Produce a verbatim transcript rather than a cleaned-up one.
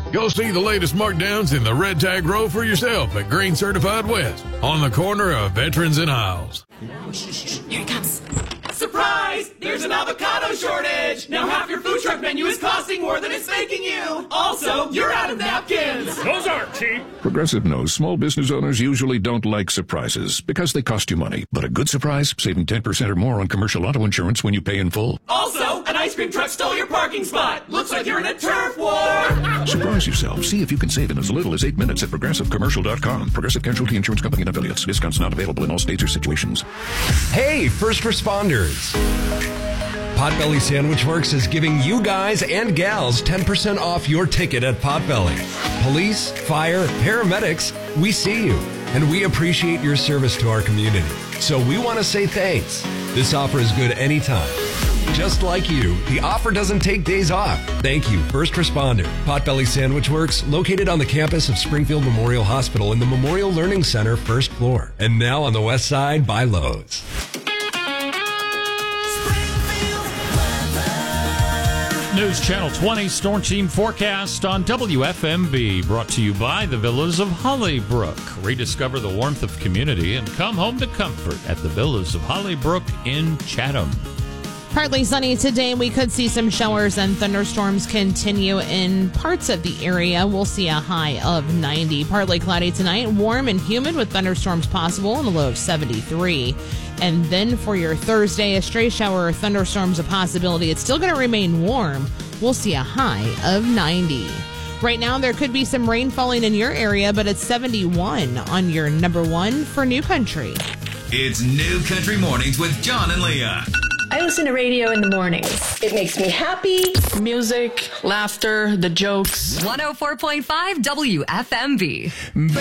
Go see the latest markdowns in the red tag row for yourself at Green Certified West on the corner of Veterans and Isles. Here he comes. Surprise! There's an avocado shortage! Now half your food truck menu is costing more than it's making you! Also, you're out of napkins! Those aren't cheap! Progressive knows small business owners usually don't like surprises because they cost you money. But a good surprise, saving ten percent or more on commercial auto insurance when you pay in full. Also, an ice cream truck stole your parking spot! Looks like you're in a turf war! Surprise yourself. See if you can save in as little as eight minutes at progressive commercial dot com. Progressive Casualty Insurance Company and affiliates. Discounts not available in all states or situations. Hey, first responders. Potbelly Sandwich Works is giving you guys and gals ten percent off your ticket at Potbelly. Police, fire, paramedics, we see you, and we appreciate your service to our community. So we want to say thanks. This offer is good anytime. Just like you, the offer doesn't take days off. Thank you, first responder. Potbelly Sandwich Works, located on the campus of Springfield Memorial Hospital in the Memorial Learning Center, first floor. And now on the west side by Lowe's. News Channel twenty Storm Team Forecast on W F M B, brought to you by the Villas of Hollybrook. Rediscover the warmth of community and come home to comfort at the Villas of Hollybrook in Chatham. Partly sunny today. We could see some showers and thunderstorms continue in parts of the area. We'll see a high of ninety. Partly cloudy tonight, warm and humid with thunderstorms possible and a low of seventy-three. And then for your Thursday, a stray shower or thunderstorms a possibility. It's still going to remain warm. We'll see a high of ninety. Right now, there could be some rain falling in your area, but it's seventy-one on your number one for New Country. It's New Country Mornings with John and Leah. I listen to radio in the mornings. It makes me happy. Music, laughter, the jokes. one oh four point five W F M B.